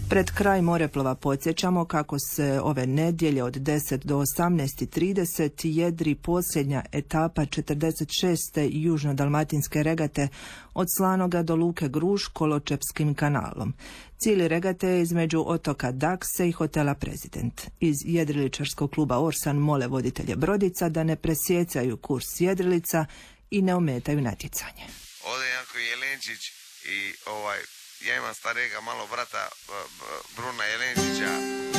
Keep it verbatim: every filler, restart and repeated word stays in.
Pred kraj Moreplova podsjećamo kako se ove nedjelje od deset do osamnaest i trideset jedri posljednja etapa četrdeset šeste južno-dalmatinske regate od Slanoga do Luke Gruž Koločepskim kanalom. Cilj regate je između otoka Dakse i hotela Prezident. Iz jedriličarskog kluba Orsan mole voditelje brodica da ne presjecaju kurs jedrilica i ne ometaju natjecanje. Ovdje je Janko Jelenčić i ovaj, ja imam starijega malo brata Bruna Jelenčića.